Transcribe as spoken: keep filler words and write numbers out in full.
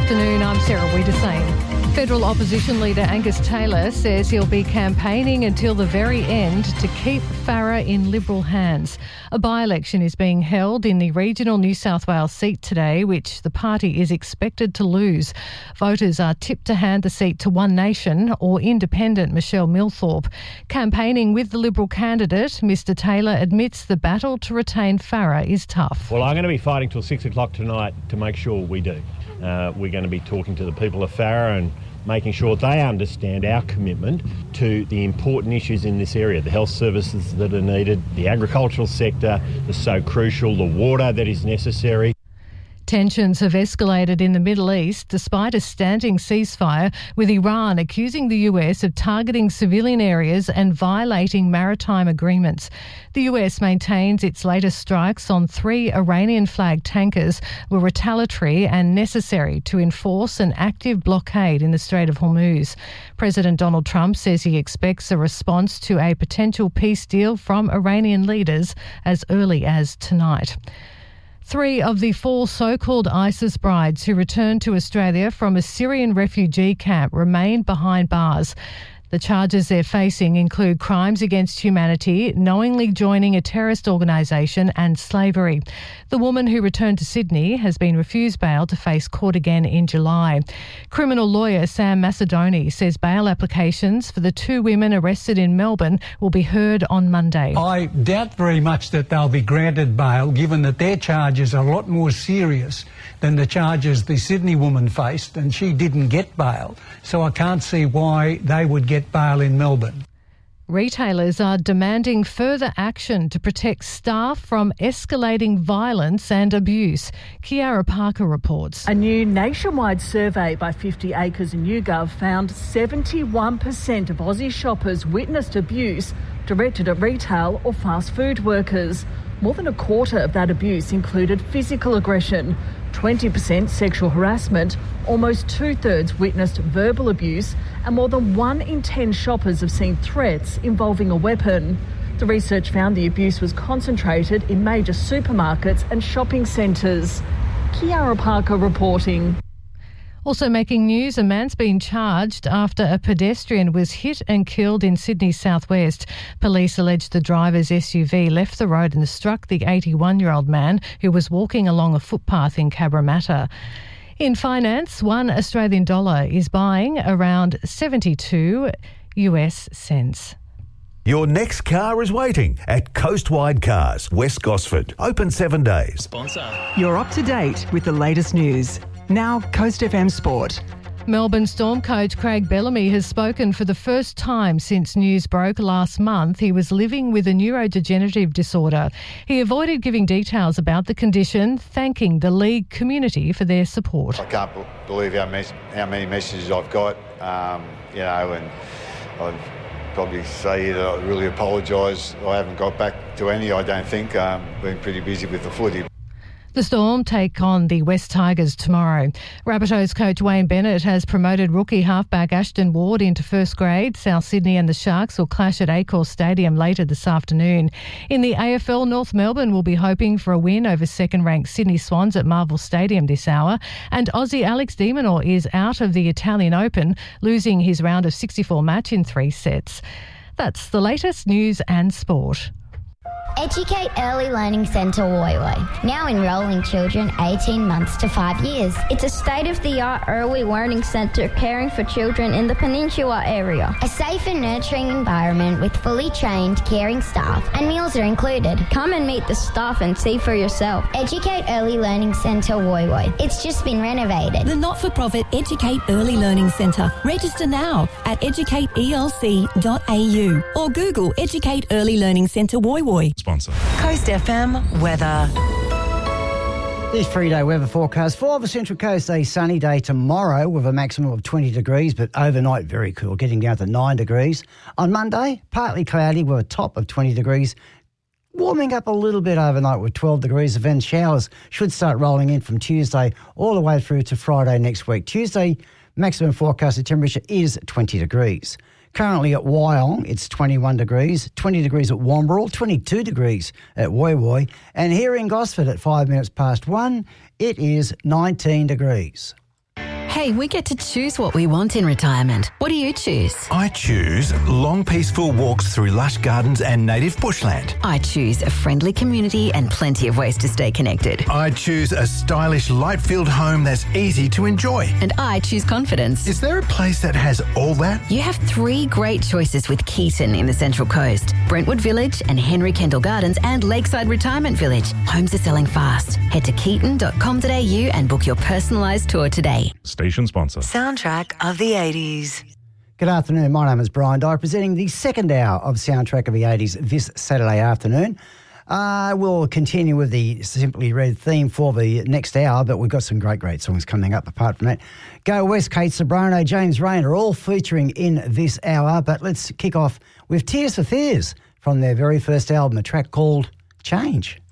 afternoon, I'm Sarah Wiedersame. Federal opposition leader Angus Taylor says he'll be campaigning until the very end to keep Farrer in Liberal hands. A by-election is being held in the regional New South Wales seat today, which the party is expected to lose. Voters are tipped to hand the seat to One Nation or independent Michelle Millthorpe. Campaigning with the Liberal candidate, Mr Taylor admits the battle to retain Farrer is tough. Well, I'm going to be fighting till six o'clock tonight to make sure we do. Uh, we're going to be talking to the people of Farrer and making sure they understand our commitment to the important issues in this area, the health services that are needed, the agricultural sector is so crucial, the water that is necessary. Tensions have escalated in the Middle East despite a standing ceasefire, with Iran accusing the U S of targeting civilian areas and violating maritime agreements. The U S maintains its latest strikes on three Iranian-flagged tankers were retaliatory and necessary to enforce an active blockade in the Strait of Hormuz. President Donald Trump says he expects a response to a potential peace deal from Iranian leaders as early as tonight. Three of the four so-called ISIS brides who returned to Australia from a Syrian refugee camp remain behind bars. The charges they're facing include crimes against humanity, knowingly joining a terrorist organisation and slavery. The woman who returned to Sydney has been refused bail to face court again in July. Criminal lawyer Sam Macedoni says bail applications for the two women arrested in Melbourne will be heard on Monday. I doubt very much that they'll be granted bail, given that their charges are a lot more serious than the charges the Sydney woman faced, and she didn't get bail. So I can't see why they would get bail in Melbourne. Retailers are demanding further action to protect staff from escalating violence and abuse. Kiara Parker reports. A new nationwide survey by fifty acres and YouGov found seventy-one percent of Aussie shoppers witnessed abuse directed at retail or fast food workers. More than a quarter of that abuse included physical aggression, twenty percent sexual harassment, almost two-thirds witnessed verbal abuse, and more than one in ten shoppers have seen threats involving a weapon. The research found the abuse was concentrated in major supermarkets and shopping centres. Kiara Parker reporting. Also making news, a man's been charged after a pedestrian was hit and killed in Sydney's southwest. Police allege the driver's S U V left the road and struck the eighty-one-year-old man who was walking along a footpath in Cabramatta. In finance, one Australian dollar is buying around seventy-two U S cents. Your next car is waiting at Coastwide Cars, West Gosford. Open seven days. Sponsor. You're up to date with the latest news. Now, Coast F M Sport. Melbourne Storm coach Craig Bellamy has spoken for the first time since news broke last month he was living with a neurodegenerative disorder. He avoided giving details about the condition, thanking the league community for their support. I can't b- believe how, mes- how many messages I've got, um, you know, and I'd probably say that I really apologise. I haven't got back to any, I don't think. Um, been pretty busy with the footy. The Storm take on the West Tigers tomorrow. Rabbitohs coach Wayne Bennett has promoted rookie halfback Ashton Ward into first grade. South Sydney and the Sharks will clash at Accor Stadium later this afternoon. In the A F L, North Melbourne will be hoping for a win over second-ranked Sydney Swans at Marvel Stadium this hour. And Aussie Alex de Minaur is out of the Italian Open, losing his round of sixty-four match in three sets. That's the latest news and sport. Educate Early Learning Centre Woy Woy, now enrolling children eighteen months to five years. It's a state-of-the-art early learning centre caring for children in the Peninsula area. A safe and nurturing environment with fully trained, caring staff, and meals are included. Come and meet the staff and see for yourself. Educate Early Learning Centre Woy Woy. It's just been renovated. The not-for-profit Educate Early Learning Centre. Register now at educate e l c dot a u or Google Educate Early Learning Centre Woy Woy. Sponsor. Coast F M weather. This three-day weather forecast for the Central Coast, a sunny day tomorrow with a maximum of twenty degrees, but overnight very cool, getting down to nine degrees. On Monday, partly cloudy with a top of twenty degrees, warming up a little bit overnight with twelve degrees. Then showers should start rolling in from Tuesday all the way through to Friday next week. Tuesday, maximum forecasted temperature is twenty degrees. Currently at Wyong, it's twenty-one degrees, twenty degrees at Wamberal, twenty-two degrees at Woy Woy, and here in Gosford at five minutes past one, it is nineteen degrees. Hey, we get to choose what we want in retirement. What do you choose? I choose long, peaceful walks through lush gardens and native bushland. I choose a friendly community and plenty of ways to stay connected. I choose a stylish, light-filled home that's easy to enjoy. And I choose confidence. Is there a place that has all that? You have three great choices with Keaton in the Central Coast. Brentwood Village and Henry Kendall Gardens and Lakeside Retirement Village. Homes are selling fast. Head to keaton dot com dot a u and book your personalised tour today. Station sponsor. Soundtrack of the eighties. Good afternoon. My name is Brian Dyer, presenting the second hour of Soundtrack of the eighties this Saturday afternoon. Uh, we'll continue with the Simply Red theme for the next hour, but we've got some great, great songs coming up apart from that. Go West, Kate Sobrano, James Rayner, all featuring in this hour. But let's kick off with Tears for Fears from their very first album, a track called Change.